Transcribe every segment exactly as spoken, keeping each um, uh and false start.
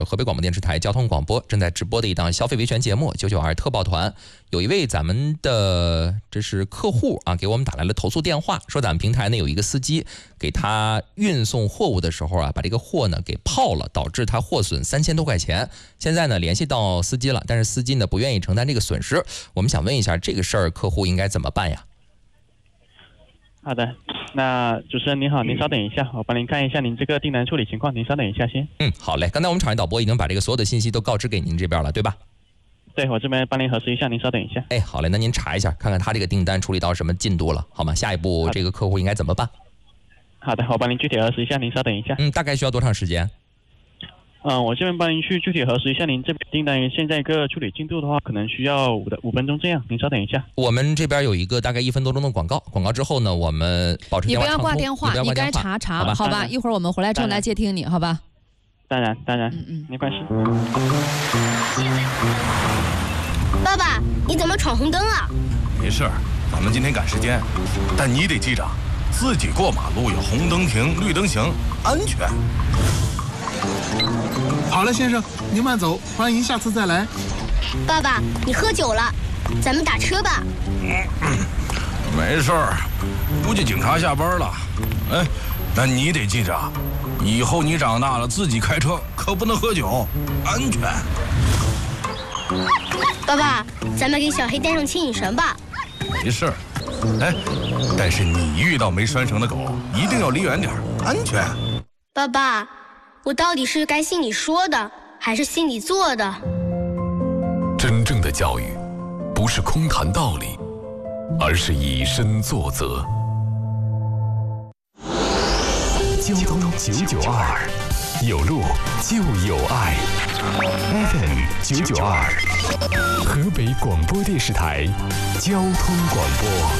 河北广播电视台交通广播正在直播的一档消费维权节目九九二特报团。有一位咱们的这是客户啊，给我们打来了投诉电话，说咱们平台呢有一个司机给他运送货物的时候啊，把这个货呢给泡了，导致他货损三千多块钱。现在呢联系到司机了，但是司机呢不愿意承担这个损失。我们想问一下，这个事儿客户应该怎么办呀？ 好的，那主持人您好，您稍等一下，我帮您看一下您这个订单处理情况，您稍等一下先。 嗯，好嘞。刚才我们场内导播已经把这个所有的信息都告知给您这边了，对吧？ 对，我这边帮您核实一下，您稍等一下。 哎，好嘞，那您查一下，看看他这个订单处理到什么进度了，好吗？下一步这个客户应该怎么办？ 好的，我帮您具体核实一下，您稍等一下。 嗯，大概需要多长时间？ 嗯、呃，我这边帮您去具体核实一下，您这边订单现在一个处理进度的话，可能需要五的五分钟这样，您稍等一下。 我们这边有一个大概一分多钟的广告，广告之后呢，我们保持电话畅通。 你不要挂电话，你该查查，好吧？好吧，一会儿我们回来之后来接听你，好吧？ 当然，当然， 嗯嗯， 没关系。 爸爸，你怎么闯红灯了？ 没事儿，咱们今天赶时间，但你得记着，自己过马路有红灯停，绿灯行，安全。 好了，先生，您慢走，欢迎下次再来。 爸爸，你喝酒了，咱们打车吧。 嗯，没事儿，估计警察下班了。哎，但你得记着，以后你长大了自己开车可不能喝酒，安全。 爸爸，咱们给小黑带上牵引绳吧。 没事儿，哎，但是你遇到没拴绳的狗，一定要离远点，安全。 爸爸，我到底是该信你说的，还是信你做的？ 真正的教育，不是空谈道理，而是以身作则。交通九九二，有路就有爱。F M 九九二，河北广播电视台交通广播。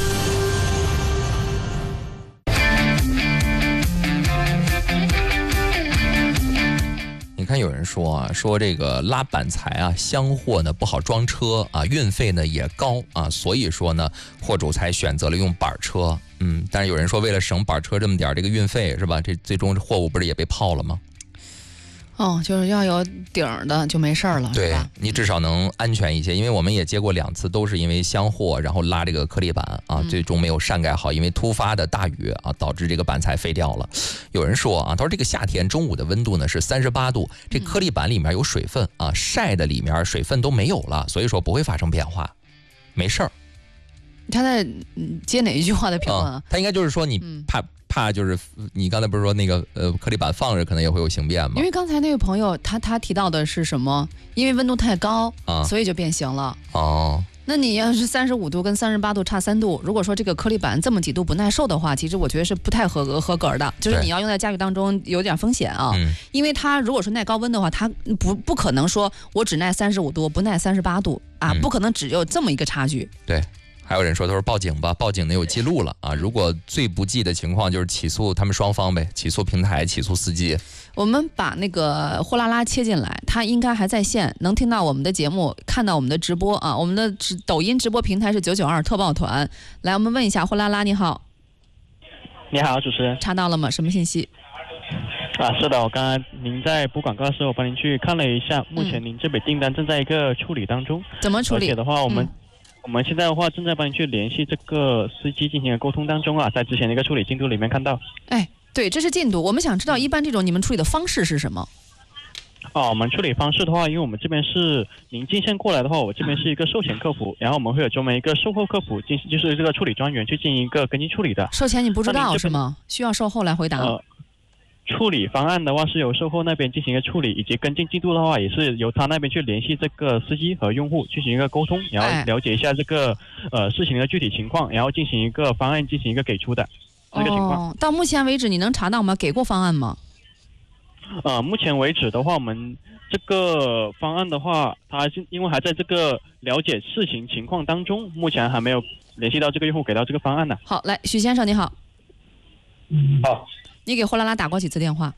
你看有人说啊，说这个拉板材啊，箱货呢不好装车啊，运费呢也高啊，所以说呢，货主才选择了用板车。嗯，但是有人说为了省板车这么点这个运费是吧？这最终货物不是也被泡了吗？ 哦，就是要有顶儿的就没事儿了， 对，你至少能安全一些。因为我们也接过两次，都是因为箱货然后拉这个颗粒板啊，最终没有善盖好，因为突发的大雨啊，导致这个板材废掉了。有人说啊，他说这个夏天中午的温度呢是三十八度，这颗粒板里面有水分啊，晒的里面水分都没有了，所以说不会发生变化，没事儿。 他在接哪一句话的评论啊？ 嗯、他应该就是说你怕、嗯、怕就是你刚才不是说那个呃颗粒板放着可能也会有形变吗？ 因为刚才那位朋友他他提到的是什么？因为温度太高啊，所以就变形了。 哦， 那你要是三十五度跟三十八度差三度，如果说这个颗粒板这么几度不耐受的话，其实我觉得是不太合格合格的，就是你要用在驾驭当中有点风险啊。嗯、因为它如果说耐高温的话，它不不可能说我只耐三十五度不耐三十八度啊、嗯，不可能只有这么一个差距。 对。还有人说，他说报警吧，报警的有记录了啊。如果最不济的情况就是起诉他们双方呗，起诉平台，起诉司机。 我们把那个货拉拉切进来，他应该还在线，能听到我们的节目，看到我们的直播啊。我们的直抖音直播平台是九九二特报团。来，我们问一下货拉拉，你好。 你好，主持人。 查到了吗？什么信息？ 啊，是的，我刚刚您在播广告的时候，我帮您去看了一下，目前您这笔订单正在一个处理当中。 怎么处理？ 而且的话，我们、 嗯。 我们现在的话正在帮你去联系这个司机进行沟通当中啊，在之前的一个处理进度里面看到。 哎，对，这是进度。我们想知道一般这种你们处理的方式是什么？ 哦，我们处理方式的话，因为我们这边是您进线过来的话，我这边是一个售前客服，然后我们会有专门一个售后客服进行，就是这个处理专员去进行一个跟进处理的。 售前你不知道是吗？需要售后来回答。 呃处理方案的话是由售后那边进行一个处理，以及跟进进度的话也是由他那边去联系这个司机和用户进行一个沟通，然后了解一下这个、哎、呃事情的具体情况，然后进行一个方案进行一个给出的这个情况。 哦，到目前为止你能查到吗？给过方案吗？ 呃，目前为止的话，我们这个方案的话，它因为还在这个了解事情情况当中，目前还没有联系到这个用户给到这个方案呢。 好，来，许先生你好。 嗯，好。 你给货拉拉打过几次电话？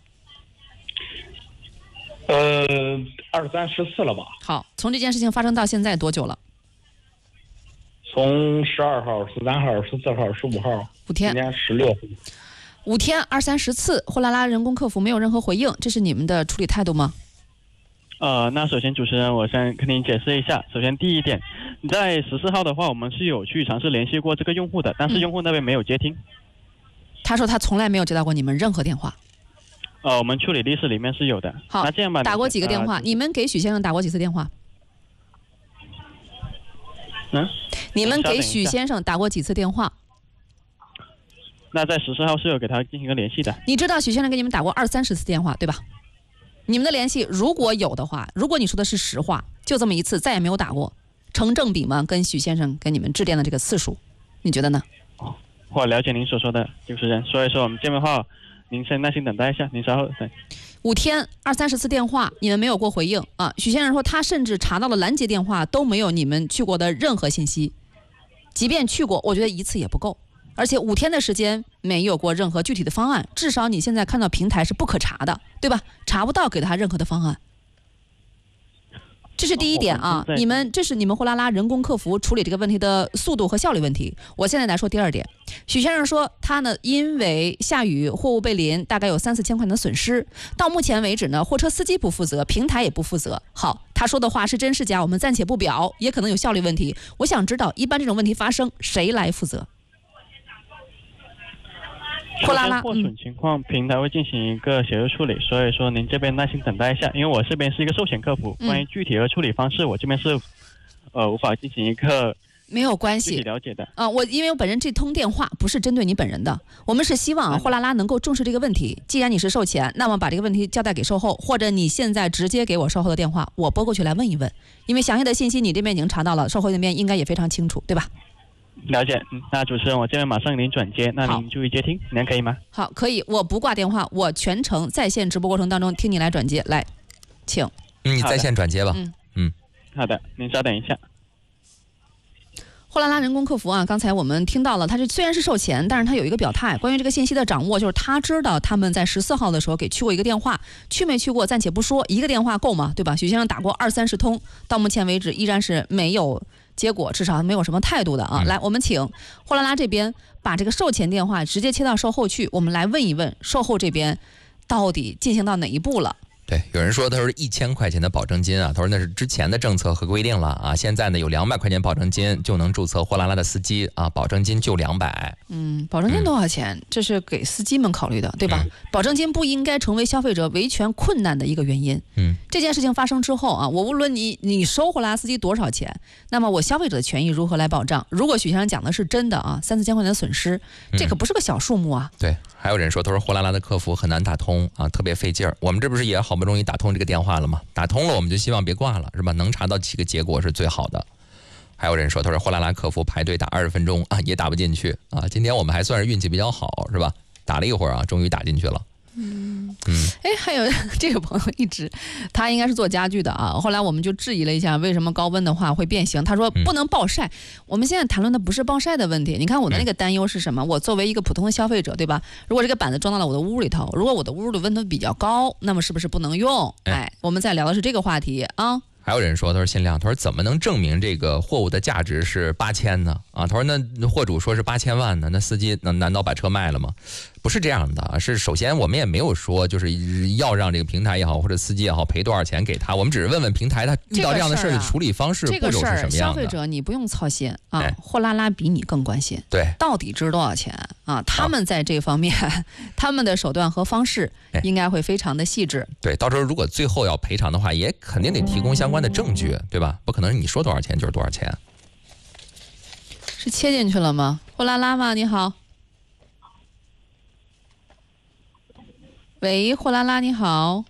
呃，二三十次了吧。 好，从这件事情发生到现在多久了？ 从十二号、十三号、十四号、十五号， 五天。 今天十六。 五天二三十次，货拉拉人工客服没有任何回应，这是你们的处理态度吗？ 呃，那首先主持人，我先跟您解释一下。首先第一点，你在十四号的话，我们是有去尝试联系过这个用户的，但是用户那边没有接听。嗯、 他说他从来没有接到过你们任何电话。 呃，我们处理历史里面是有的。 好， 那这样吧， 打过几个电话？呃、你们给许先生打过几次电话？ 嗯， 你们给许先生打过几次电话？ 那在十四号是有给他进行一个联系的。 你知道许先生给你们打过二三十次电话，对吧？你们的联系如果有的话，如果你说的是实话，就这么一次，再也没有打过，成正比吗？跟许先生跟你们致电的这个次数，你觉得呢？ 哦，我了解您所说的主持人，所以说我们这边的话，您先耐心等待一下，您稍后等。 五天二三十次电话，你们没有过回应啊？许先生说他甚至查到了拦截电话都没有你们去过的任何信息，即便去过，我觉得一次也不够。而且五天的时间没有过任何具体的方案，至少你现在看到平台是不可查的，对吧？查不到给他任何的方案，这是第一点啊。你们这是你们货拉拉人工客服处理这个问题的速度和效率问题。我现在来说第二点，许先生说他呢因为下雨货物被淋，大概有三四千块钱的损失。到目前为止呢，货车司机不负责，平台也不负责。好，他说的话是真是假，我们暂且不表，也可能有效率问题。我想知道，一般这种问题发生，谁来负责？ 货拉拉货损情况，平台会进行一个协助处理，所以说您这边耐心等待一下，因为我这边是一个寿险客服，关于具体的处理方式，我这边是呃无法进行一个没有关系具体了解的啊、呃。我因为我本人这通电话不是针对你本人的，我们是希望货拉拉能够重视这个问题。既然你是售前，那么把这个问题交代给售后，或者你现在直接给我售后的电话，我拨过去来问一问，因为详细的信息你这边已经查到了，售后那边应该也非常清楚，对吧？ 了解，那主持人，我这边马上给您转接，那您注意接听，您可以吗？ 好，可以，我不挂电话，我全程在线直播过程当中听你来转接，来，请。 嗯，你在线转接吧。 嗯嗯， 好的，您稍等一下。 货拉拉人工客服啊，刚才我们听到了，他是虽然是售前，但是他有一个表态，关于这个信息的掌握，就是他知道他们在十四号的时候给去过一个电话，去没去过暂且不说，一个电话够吗？对吧？许先生打过二三十通，到目前为止依然是没有结果，至少没有什么态度的啊。嗯、来，我们请货拉拉这边把这个售前电话直接切到售后去，我们来问一问售后这边到底进行到哪一步了。 对，有人说他说一千块钱的保证金啊，他说那是之前的政策和规定了啊，现在呢有两百块钱保证金就能注册货拉拉的司机啊，保证金就两百。 嗯，保证金多少钱？嗯、这是给司机们考虑的，对吧？嗯、保证金不应该成为消费者维权困难的一个原因。嗯，这件事情发生之后啊，我无论你你收货拉拉司机多少钱，那么我消费者的权益如何来保障？如果许先生讲的是真的啊，三四千块钱的损失，这可不是个小数目啊。 嗯、对，还有人说他说货拉拉的客服很难打通啊，特别费劲儿。我们这不是也好不容易打通这个电话了吗？打通了我们就希望别挂了，是吧？能查到几个结果是最好的。还有人说他说货拉拉客服排队打二十分钟啊，也打不进去啊。今天我们还算是运气比较好，是吧？打了一会儿啊，终于打进去了。 嗯嗯，哎，还有这个朋友一直，他应该是做家具的啊。后来我们就质疑了一下，为什么高温的话会变形？他说不能暴晒。嗯、我们现在谈论的不是暴晒的问题。你看我的那个担忧是什么？我作为一个普通的消费者，对吧？如果这个板子装到了我的屋里头，如果我的屋的温度比较高，那么是不是不能用？哎，我们在聊的是这个话题啊。 还有人说，他说限量，他说怎么能证明这个货物的价值是八千呢？啊，他说那货主说是八千万呢，那司机难难道把车卖了吗？不是这样的，是首先我们也没有说就是要让这个平台也好或者司机也好赔多少钱给他，我们只是问问平台他遇到这样的事的处理方式、 这个、 步骤是什么样的。 消费者你不用操心啊，哎、货拉拉比你更关心， 对， 到底值多少钱啊？他们在这方面，啊、他们的手段和方式应该会非常的细致。 对，到时候如果最后要赔偿的话，也肯定得提供相关的证据，对吧？不可能是你说多少钱就是多少钱。 是切进去了吗？货拉拉吗？你好。喂，货拉拉你好。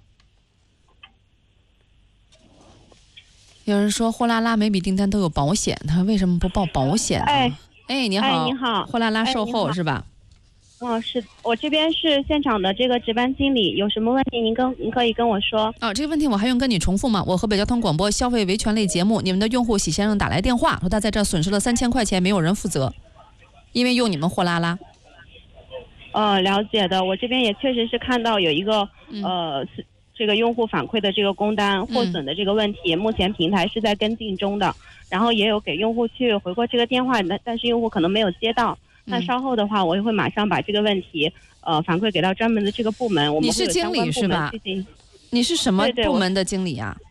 有人说货拉拉每笔订单都有保险，他说为什么不报保险呢？ 哎， 哎，你好， 哎，你好， 货拉拉售后、哎、是吧？ 哦，是我这边是现场的这个值班经理，有什么问题您跟您可以跟我说。 哦，这个问题我还用跟你重复吗？我河北交通广播消费维权类节目，你们的用户喜先生打来电话说他在这损失了三千块钱，没有人负责，因为用你们货拉拉。 呃，了解的，我这边也确实是看到有一个、 嗯、 呃这个用户反馈的这个工单获损的这个问题、嗯，目前平台是在跟进中的，然后也有给用户去回过这个电话，但但是用户可能没有接到。那稍后的话，我也会马上把这个问题呃反馈给到专门的这个部门。我们你是经理是吧？你是什么部门的经理啊？